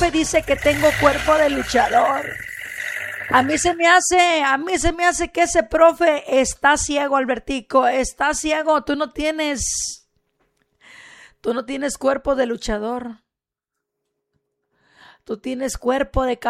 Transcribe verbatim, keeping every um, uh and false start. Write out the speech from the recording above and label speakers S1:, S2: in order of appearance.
S1: profe dice que tengo cuerpo de luchador. A mí se me hace, a mí se me hace que ese profe está ciego, Albertico, está ciego. Tú no tienes, tú no tienes cuerpo de luchador. Tú tienes cuerpo de